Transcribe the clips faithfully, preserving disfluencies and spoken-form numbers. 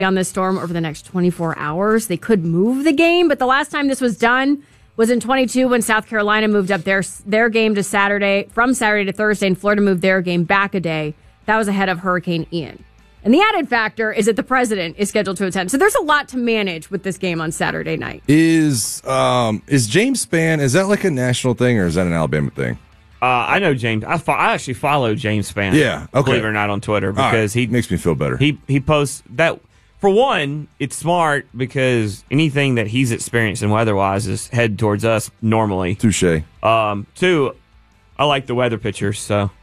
on this storm over the next twenty-four hours. They could move the game, but the last time this was done was in twenty-two when South Carolina moved up their their game to Saturday, from Saturday to Thursday, and Florida moved their game back a day. That was ahead of Hurricane Ian. And the added factor is that the president is scheduled to attend. So there's a lot to manage with this game on Saturday night. Is um is James Spann, is that like a national thing or is that an Alabama thing? Uh, I know James. I, fo- I actually follow James Spann. Yeah, okay. Believe it or not, on Twitter because right. he makes me feel better. He he posts that. For one, it's smart because anything that he's experiencing weather-wise is head towards us normally. Touche. Um, two, I like the weather pictures, so.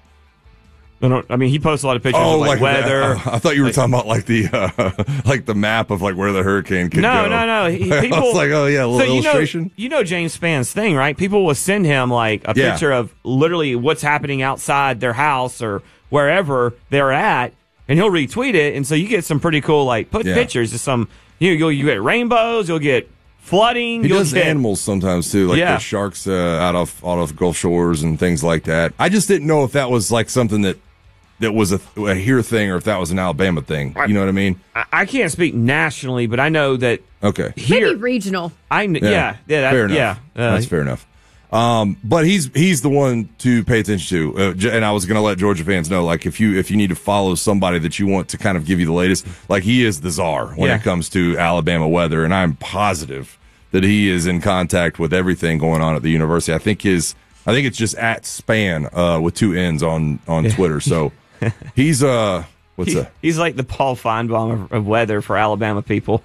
I, don't, I mean, he posts a lot of pictures oh, of like, like weather. Uh, I thought you were like, talking about like the uh, like the map of like where the hurricane could no, go. No, no, no. People, I was like, oh yeah, a little so illustration. You know, you know James Spann's thing, right? People will send him like a yeah. picture of literally what's happening outside their house or wherever they're at, and he'll retweet it, and so you get some pretty cool like put yeah. pictures of some. You know, you get rainbows, you'll get flooding. He you'll does get, animals sometimes too, like yeah. the sharks uh, out of out of Gulf Shores and things like that. I just didn't know if that was like something that. That was a, a here thing, or if that was an Alabama thing. You know what I mean? I, I can't speak nationally, but I know that. Okay. Here, maybe regional. I yeah yeah, yeah that, fair enough. Yeah, uh, that's fair enough. Um, but he's he's the one to pay attention to, uh, and I was going to let Georgia fans know, like if you if you need to follow somebody that you want to kind of give you the latest, like he is the czar when yeah. it comes to Alabama weather, and I'm positive that he is in contact with everything going on at the university. I think his I think it's just at Spann uh, with two N's on on yeah. Twitter. So. He's uh, what's he, that? He's like the Paul Feinbaum of, of weather for Alabama people.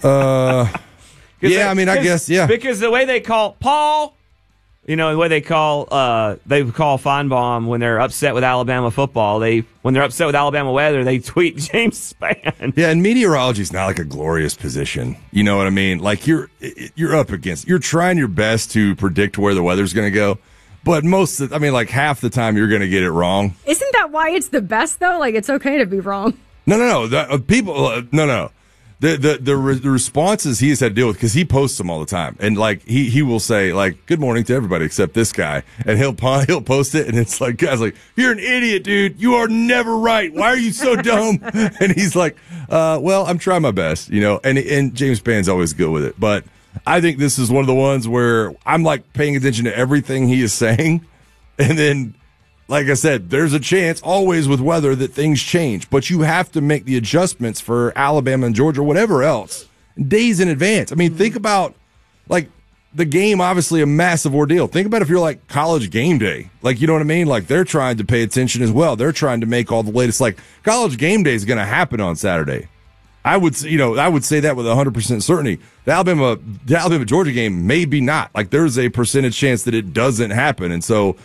uh, yeah, they, I mean, I guess, yeah, because the way they call Paul, you know, the way they call uh, they call Feinbaum when they're upset with Alabama football. They when they're upset with Alabama weather, they tweet James Spann. Yeah, and meteorology is not like a glorious position. You know what I mean? Like you're you're up against, you're trying your best to predict where the weather's going to go. But most, of, I mean, like half the time you're going to get it wrong. Isn't that why it's the best, though? Like, it's okay to be wrong. No, no, no. The, uh, people, uh, no, no. The the the, re- the responses he has had to deal with, because he posts them all the time, and like he, he will say like "Good morning" to everybody except this guy, and he'll he'll post it, and it's like guys like "You're an idiot, dude. You are never right. Why are you so dumb?" And he's like, uh, "Well, I'm trying my best, you know." And and James Spann's always good with it, but. I think this is one of the ones where I'm like paying attention to everything he is saying. And then, like I said, there's a chance always with weather that things change, but you have to make the adjustments for Alabama and Georgia, whatever else, days in advance. I mean, think about like the game, obviously a massive ordeal. Think about if you're like College Game Day, like, you know what I mean? Like they're trying to pay attention as well. They're trying to make all the latest, like College Game Day is going to happen on Saturday. I would, you know, I would say that with one hundred percent certainty. The Alabama, the Alabama Georgia game, maybe not. Like, there's a percentage chance that it doesn't happen, and so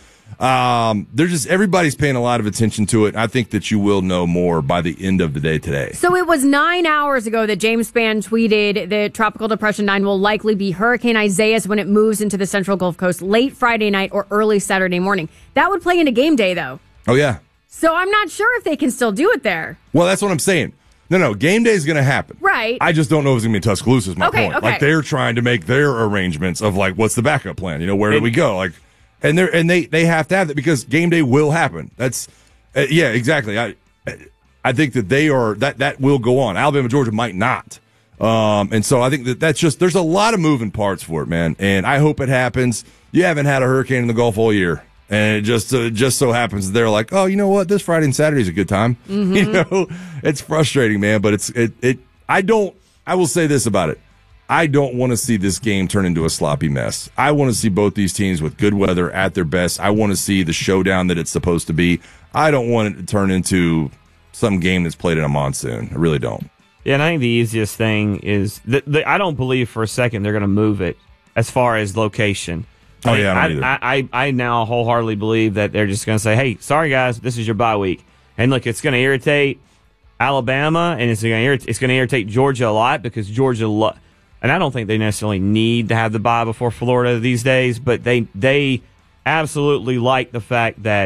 um, they're just everybody's paying a lot of attention to it. I think that you will know more by the end of the day today. So it was nine hours ago that James Spann tweeted that Tropical Depression nine will likely be Hurricane Isaias when it moves into the Central Gulf Coast late Friday night or early Saturday morning. That would play into game day, though. Oh yeah. So I'm not sure if they can still do it there. Well, that's what I'm saying. No, no, game day is going to happen. Right. I just don't know if it's going to be in Tuscaloosa is my okay, point. Okay. Like, they're trying to make their arrangements of, like, what's the backup plan? You know, where do we go? Like, and they're, and they, they have to have that because game day will happen. That's, uh, yeah, exactly. I, I think that they are, that, that will go on. Alabama, Georgia might not. Um, and so I think that that's just, there's a lot of moving parts for it, man. And I hope it happens. You haven't had a hurricane in the Gulf all year. And it just uh, just so happens that they're like, oh, you know what? This Friday and Saturday is a good time. Mm-hmm. You know, it's frustrating, man. But it's it it. I don't. I will say this about it. I don't want to see this game turn into a sloppy mess. I want to see both these teams with good weather at their best. I want to see the showdown that it's supposed to be. I don't want it to turn into some game that's played in a monsoon. I really don't. Yeah, and I think the easiest thing is that the, I don't believe for a second they're going to move it as far as location. Oh, yeah, I, don't I, I, I now wholeheartedly believe that they're just going to say, hey, sorry, guys, this is your bye week. And, look, it's going to irritate Alabama, and it's going to irritate, it's going to irritate Georgia a lot because Georgia lo- – and I don't think they necessarily need to have the bye before Florida these days, but they they absolutely like the fact that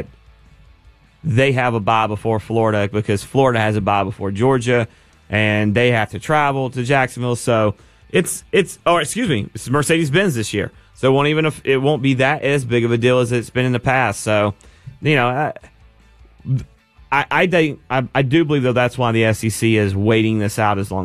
they have a bye before Florida because Florida has a bye before Georgia, and they have to travel to Jacksonville. So it's – it's or excuse me, it's Mercedes-Benz this year. So it won't even it won't be that as big of a deal as it's been in the past. So, you know, I, I I, think, I I do believe though that's why the S E C is waiting this out as long